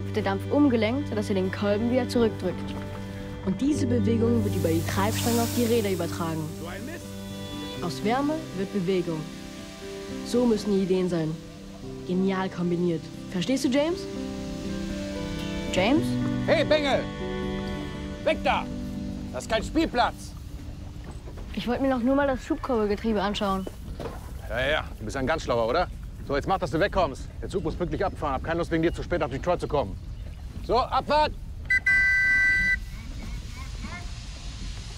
wird der Dampf umgelenkt, sodass er den Kolben wieder zurückdrückt. Und diese Bewegung wird über die Treibstange auf die Räder übertragen. Aus Wärme wird Bewegung. So müssen die Ideen sein. Genial kombiniert. Verstehst du, James? James? Hey, Bengel! Weg da! Das ist kein Spielplatz! Ich wollte mir doch nur mal das Schubkurbelgetriebe anschauen. Ja, du bist ein ganz schlauer, oder? So, jetzt mach, dass du wegkommst. Der Zug muss pünktlich abfahren. Hab keine Lust, wegen dir zu spät nach Detroit zu kommen. So, Abfahrt!